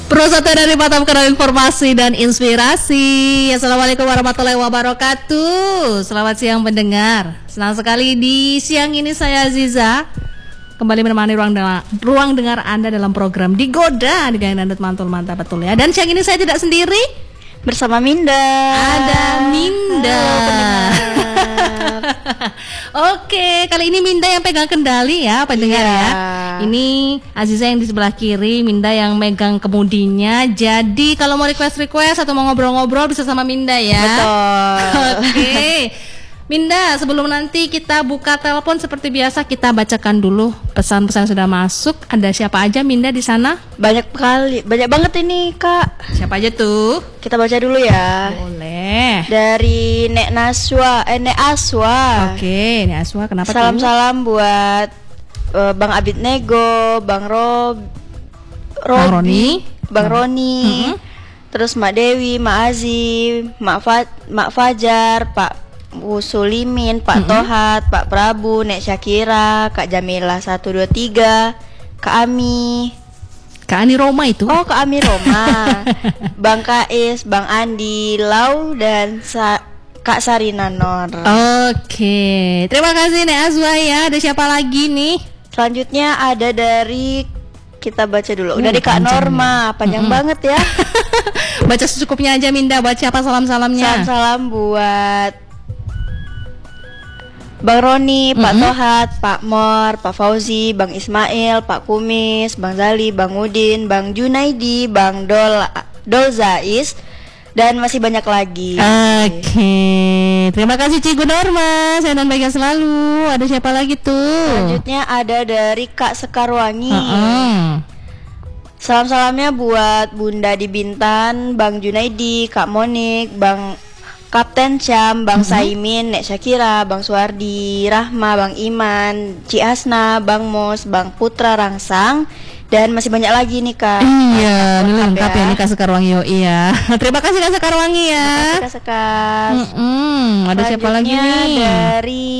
Pro satu dari Batam Kanal Informasi dan Inspirasi. Assalamualaikum warahmatullahi wabarakatuh. Selamat siang pendengar. Senang sekali di siang ini saya Aziza kembali menemani ruang dengar Anda dalam program Digoda dengan Dandut Mantul Mantap, betul ya. Dan siang ini saya tidak sendiri, bersama Minda. Ada Minda. Oke, kali ini Minda yang pegang kendali ya pendengar ya. Ini Aziza yang di sebelah kiri, Minda yang megang kemudinya. Jadi kalau mau request atau mau ngobrol-ngobrol bisa sama Minda ya. Betul. Oke. Minda, sebelum nanti kita buka telepon seperti biasa, kita bacakan dulu pesan-pesan sudah masuk. Ada siapa aja Minda di sana? Banyak banget ini Kak. Siapa aja tuh? Kita baca dulu ya. Boleh. Dari Nek Aswa. Oke, Nek Aswa kenapa tuh? Salam-salam buat Bang Abid Nego, Bang Roni, Bang Roni, terus Mak Dewi, Mak Azi, Mak Fajar, Pak Sulimin, Pak Tohat, Pak Prabu, Nek Syakira, Kak Jamila 123, Kak Ami. Kak Ani Roma itu? Oh, Kak Ami Roma. Bang Kais, Bang Andi, Lau dan Kak Sarina Nor. Oke, terima kasih Nek Azwa ya. Ada siapa lagi nih? Selanjutnya ada dari, kita baca dulu. Dari Kak Norma, panjang banget ya. Baca secukupnya aja Minda. Buat siapa salam-salamnya? Salam buat Bang Roni, Pak Tohat, Pak Mor, Pak Fauzi, Bang Ismail, Pak Kumis, Bang Zali, Bang Udin, Bang Junaidi, Bang Dol Zais, dan masih banyak lagi. Oke, terima kasih Cikgu Norma. Saya non bahagia selalu. Ada siapa lagi tuh? Selanjutnya ada dari Kak Sekarwangi. Salam-salamnya buat Bunda di Bintan, Bang Junaidi, Kak Monik, Bang Kapten Syam, Bang Saimin, Nek Syakira, Bang Suwardi, Rahma, Bang Iman, Ci Asna, Bang Mos, Bang Putra Rangsang, dan masih banyak lagi nih Kak. Iya, ini lengkap ya nih Kak Sekarwangi. Iya. Terima kasih Kak Sekarwangi ya. Terima kasih Kak Sekar. Ada siapa lagi nih? Dari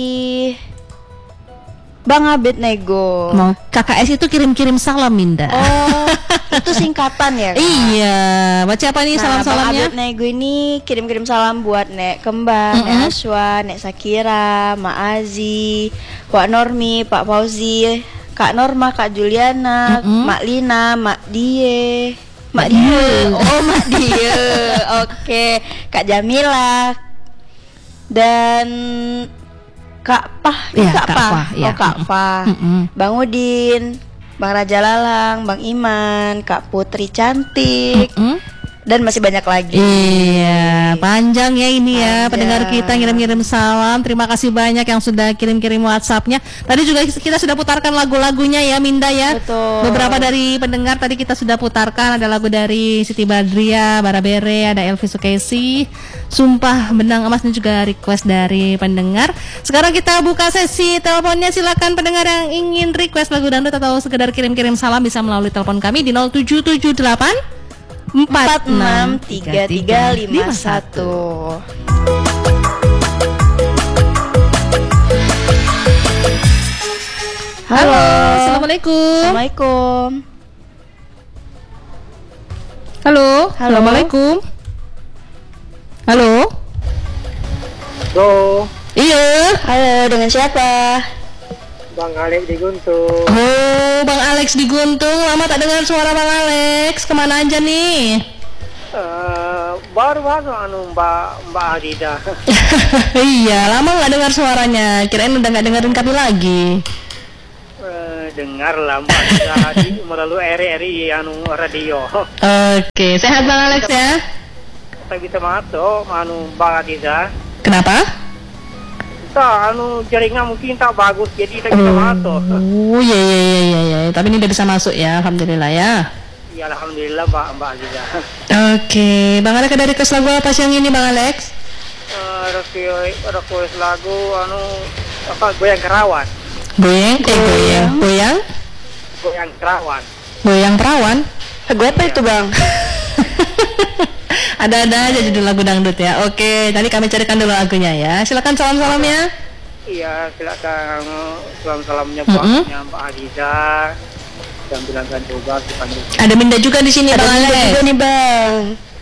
Bang Abed Nego. Mau KKS itu kirim-kirim salam Minda. Oh, itu singkatan ya Kak? Iya. Baca apa nih salam-salamnya? Bang Abed Nego ini kirim-kirim salam buat Nek Kembang, Nek Aswa, Nek Sakira, Mak Azi, Pak Normi, Pak Fauzi, Kak Norma, Kak Juliana, Mak Lina, Mak Die. Oh, Mak Die. Oke, Kak Jamila. Dan Kak Pah, ya, Kak Pah. Ya. Oh, Kak Pah. Bang Udin, Bang Raja Lalang, Bang Iman, Kak Putri Cantik. Dan masih banyak lagi. Iya, panjang ya ini ya pendengar kita ngirim-ngirim salam. Terima kasih banyak yang sudah kirim-kirim WhatsApp-nya. Tadi juga kita sudah putarkan lagu-lagunya ya Minda ya. Betul. Beberapa dari pendengar tadi kita sudah putarkan. Ada lagu dari Siti Badriah, Barabere, ada Elvi Sukesi, Sumpah Benang Emas, ini juga request dari pendengar. Sekarang kita buka sesi teleponnya. Silakan pendengar yang ingin request lagu dangdut atau sekedar kirim-kirim salam bisa melalui telepon kami di 0778 463351. Halo, assalamualaikum. Assalamualaikum. Halo, assalamualaikum. Halo. Halo. Iya. Halo, dengan siapa? Bang Alex di Guntung. Oh, Bang Alex di Guntung. Lama tak dengar suara Bang Alex. Kemana aja nih? Baru Mbak Adida. Iya, lama nggak dengar suaranya. Kirain udah nggak dengerin kami lagi. Dengar lah Mbak Adida melalui RRI radio. Oke, sehat Bang Alex ya? Saya bisa masuk Mbak Adida. Kenapa? Tak, jaringan mungkin tak bagus, jadi tak bisa masuk. Oh, iya. Tapi ini udah bisa masuk ya, alhamdulillah ya. Ya, alhamdulillah Mbak Adida. Oke, Bang Alex ada request lagu apa siang ini Bang Alex? Request lagu Goyang Kerawan. Goyang Kerawan. Goyang Perawan. Lagu apa itu Bang? Ada-ada aja judul lagu dangdut ya. Oke, tadi kami carikan dulu lagunya ya. Silakan salam-salamnya. Iya, silakan salam-salamnya buatnya Mbak Adiza, sedang menjalankan tugas di Bandung. Ada Minda juga di sini, Ada Bang Minda Alex. juga nih Bang.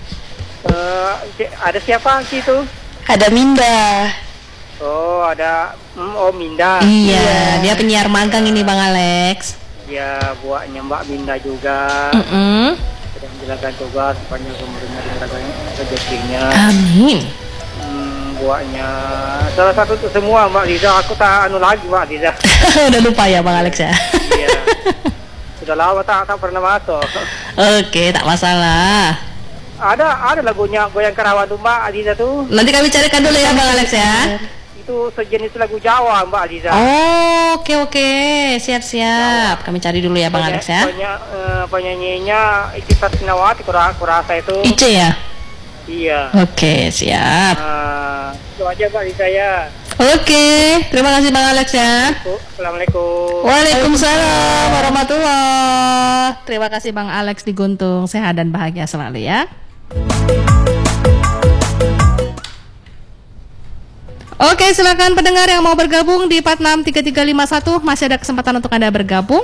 Ada siapa gitu? Ada Minda. Oh, ada Minda. Iya, dia penyiar magang ini Bang Alex. Ya, buatnya Mbak Minda juga. Sedang menjalankan tugas sepanjang umurnya dimudahkan rezekinya. Amin. Buatnya salah satu untuk semua Mbak Liza. Aku tak lagi Mbak Liza. Udah lupa ya Bang Alex ya. Iya. Sudah lama tak pernah masuk. Oke, tak masalah. Ada lagunya Goyang Kerawang tuh Mbak Liza tuh. Nanti kami carikan dulu ya Bang Alex ya. Itu sejenis lagu Jawa Mbak Liza. Oh, oke. Siap. Kami cari dulu ya Bang Alex ya. Penyanyinya Ici Sasnawati kurasa itu. Ice ya? Iya. Oke, siap. Itu aja Mbak Liza ya. Oke, terima kasih Bang Alex ya. Assalamualaikum. Waalaikumsalam warahmatullahi. Terima kasih Bang Alex di Guntung. Sehat dan bahagia selalu ya. Oke, silakan pendengar yang mau bergabung di 463351. Masih ada kesempatan untuk Anda bergabung.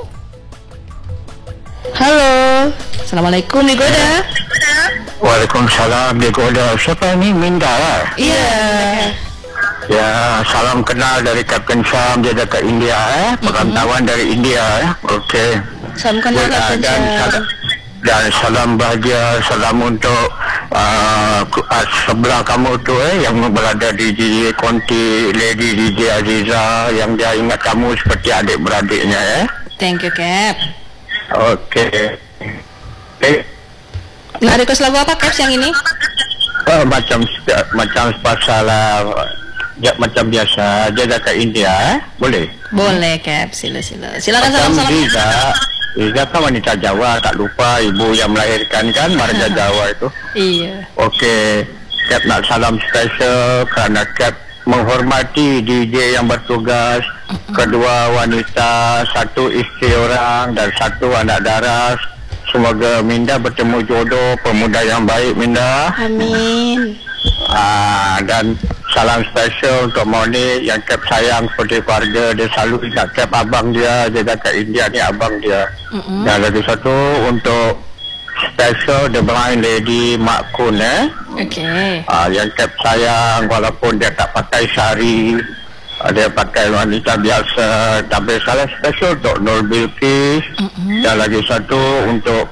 Halo. Assalamualaikum Nigoda. Waalaikumsalam, Digoda. Siapa ini? Minda ya? Iya. Ya, salam kenal dari Kapten Sam, dia dekat India perantauan dari India ya. Okey. Salam kenal Kapten Dan salam bahagia, salam untuk sebelah kamu tu yang berada di DJ Konti, Lady DJ Aziza, yang dia ingat kamu seperti adik-beradiknya ya. Thank you Cap. Okey. Nah, request lagu apa Cap yang ini? Macam pasal macam biasa dia dekat India boleh? Boleh Cap, silakan salam-salam. Liza kan wanita Jawa, tak lupa ibu yang melahirkan kan marga Jawa itu. Iya. Okey, Cap nak salam special kerana Cap menghormati DJ yang bertugas, kedua wanita, satu isteri orang dan satu anak daras. Semoga Minda bertemu jodoh pemuda yang baik Minda. Amin. Dan salam special untuk Moni yang Cap sayang seperti keluarga. Dia selalu ingat Cap abang dia dekat India ni abang dia. Dan lagi satu untuk special The Blind Lady Mak Kun Okey. yang Cap sayang walaupun dia tak pakai sari, dia pakai wanita biasa. Tapi salam special untuk Nur Bilqis. Dan lagi satu untuk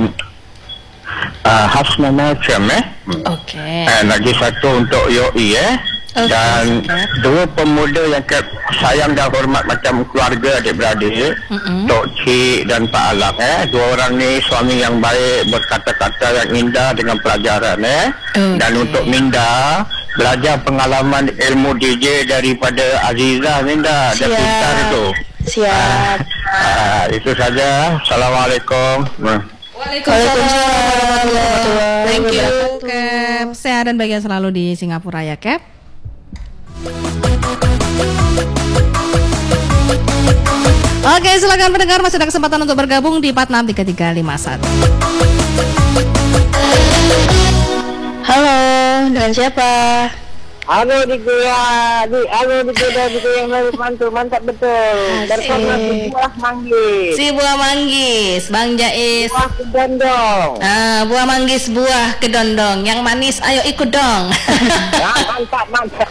Hasna Nachem Okey. lagi satu untuk Yoi dan dua pemuda yang sayang dan hormat macam keluarga adik-beradik, Tok Cik dan Pak Alang dua orang ni suami yang baik, berkata-kata yang indah dengan pelajaran dan untuk Minda belajar pengalaman ilmu DJ daripada Aziza. Minda dia pintar itu. Siap. Itu saja. Assalamualaikum. Waalaikumsalam. Thank you Cap. Sehat dan bahagia selalu di Singapura ya Cap. Oke, silakan pendengar, masih ada kesempatan untuk bergabung di 463351. Halo, dengan siapa? Halo di yang baru mantap betul. Bersama si Buah Manggis. Si Buah Manggis, Bang Jais. Buah Kedondong. Buah Manggis, buah kedondong. Yang manis, ayo ikut dong. Mantap.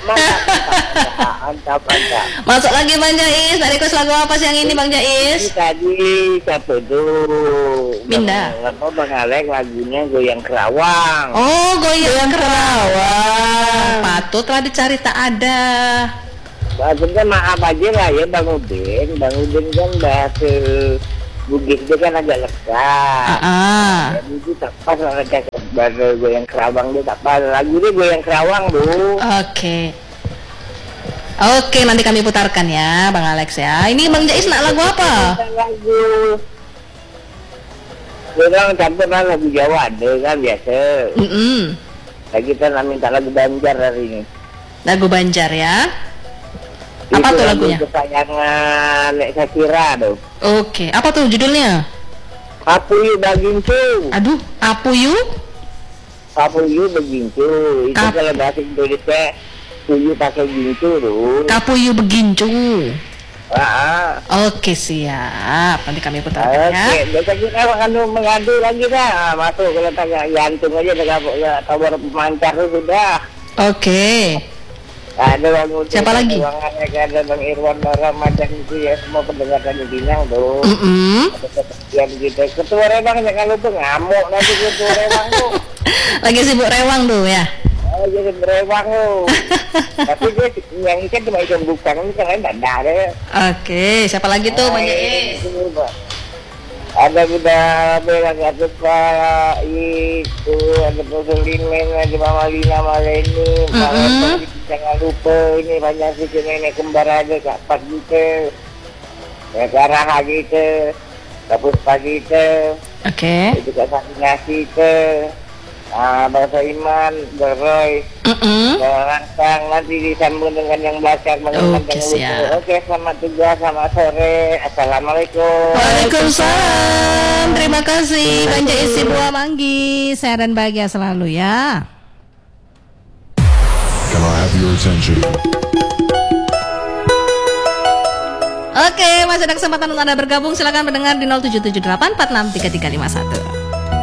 Masuk lagi Bang Jais. Nak request lagu apa sih yang ini Bang Jais? Tadi siapa tuh? Minda. Bang Alex lagunya Goyang Kerawang. Oh, Goyang Kerawang. Patut telah dicari tak ada. Maksudnya maaf aja lah ya Bang Udin kan bahasa Bugis dia kan agak lekat. Jadi itu tak pas lah bahasa Goyang Kerawang dia tak pas. Lagu dia Goyang Kerawang tuh. Oke, nanti kami putarkan ya Bang Alex ya. Ini Bang Jais nak lagu apa? Lagu orang campur lah lagu Jawa ada kan biasa. Lagi kita nak minta lagu Banjar hari ini. Lagu Banjar ya. Apa itu tuh lagunya? Kesayangan Nek Sakira tuh. Oke, apa tuh judulnya? Apuyu Bagincu. Aduh, Apuyu? Apuyu Bagincu. Itu kalau bahasa Indonesia Puyu pakai gincu tuh. Kapuyu Begincu. Oke, siap. Nanti kami putarkan ya. Oke, besok kita akan mengadu lagi dah. Masuk kalau tanya jantung aja dengan kabar pemancar itu sudah. Oke. Ada Bang Udin. Siapa lagi? Ada Bang Irwan Ramadan itu ya, semua pendengar tadi bilang tuh. Ada yang gitu. Ketua Rewang jangan lupa ngamuk nanti Ketua Rewang tuh. Lagi sibuk rewang tuh ya. Jadi berewang tuh. Tapi dia yang ikan cuma ikan bukan, ini kan lain tak ada deh. Oke, siapa lagi tuh Bang Jais? Ada udah bilang ada Pak itu, ada Profesor Limen, ada Mama Lina Maleni, jangan lupa ini banyak sih nenek kembar ada Kak Pat gitu, ya Karaha gitu, Kapus pagi gitu, itu Kak Sakinasi gitu. Bahasa Iman, Beroy, Rangsang, nanti disambung dengan yang belakang. Oke, siap. Oke, selamat tugas, selamat sore. Assalamualaikum. Waalaikumsalam. Terima kasih Bang Jais Buah Manggi. Sehat dan bahagia selalu ya. Can I have your attention? Oke, masih ada kesempatan untuk Anda bergabung. Silakan mendengar di 0778463351.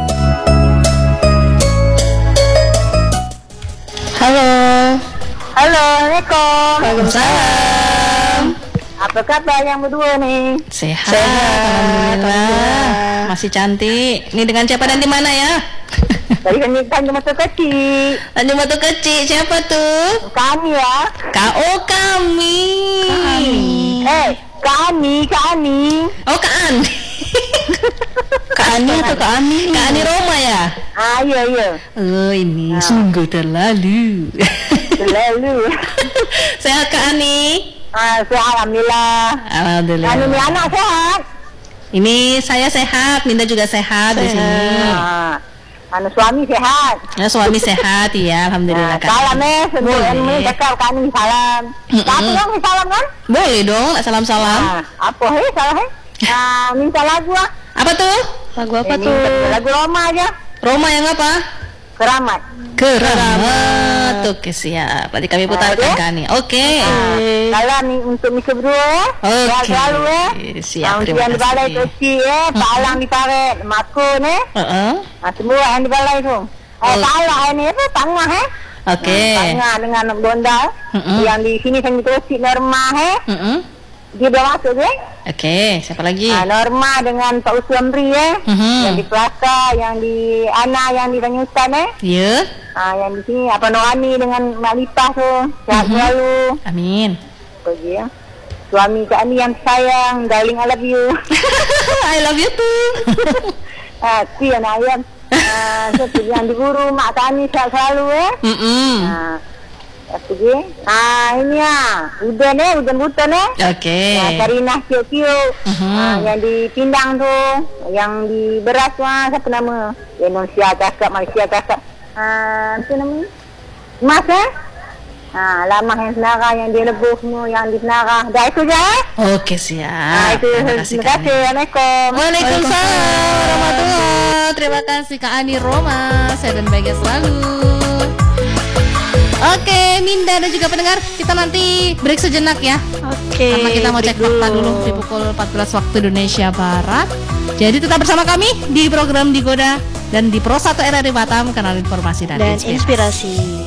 Halo, Assalamualaikum. Waalaikumsalam. Apa kabar yang berdua nih? Sehat, alhamdulillah. Masih cantik. Ini dengan siapa dan di mana ya? Dari Tanjung Batu Kecil. Tanjung Batu Kecil, siapa tuh? Kami ya. Kami. Kami. Oh, Kak Ani. Kak Ani atau Kak Ani? Kak Ani Roma ya? Iya. Oh, ini sungguh terlalu. Sehat Kak Ani? Sehat, alhamdulillah. Alhamdulillah. Ini anak sehat. Ini saya sehat, Minda juga sehat di sini. Suami sehat. Ya, suami sehat ya, alhamdulillah. Salam sebelum cakap kami salam. Tapi dong salam kan? Boleh dong, salam-salam. Apa salah minta lagu Apa tuh? Lagu apa tuh? Lagu Roma aja. Roma yang apa? Keramat. Oke, siap. Berarti kami putarkan kan nih. Oke. Salam untuk Mika berdua. Oke. Selalu siap, terima kasih. Yang di balai kecil Pak Alang di Paret, Makun semua yang di balai tu. Salah ini apa? Tengah Oke. Tengah dengan Bondal. Yang di sini saya kecil Norma dia dah masuk Oke, siapa lagi? Norma dengan Pak Uswamri yang di Pelaka, yang di Ana, yang di Banyusan Ya. Yang di sini apa Noani dengan Mak Lipah tu. Sehat selalu. Amin. Pergi Suami Kak Ani yang sayang, darling I love you. I love you too. Tu yang ayam. Seperti yang di guru Mak Kak Ani sehat selalu pergi. Ini hujan butan Oke. Karinah Kio-Kio. Yang di Pindang tu, yang di Beras tu siapa nama? Indonesia Kakak, Malaysia Kakak. Apa namanya? Mas lama yang Senara, yang di Lebuh semua, yang di Senara. Dah itu je. Oke, siap. Terima kasih. Assalamualaikum. Waalaikumsalam warahmatullahi. Terima kasih Kak Ani Roma. Sehat dan bahagia selalu. Oke, Minda dan juga pendengar, kita nanti break sejenak ya. Oke. Karena kita mau cek fakta dulu di pukul 14 waktu Indonesia Barat. Jadi tetap bersama kami di program Digoda dan di Pro 1 RRI Batam, kanal informasi dan inspirasi.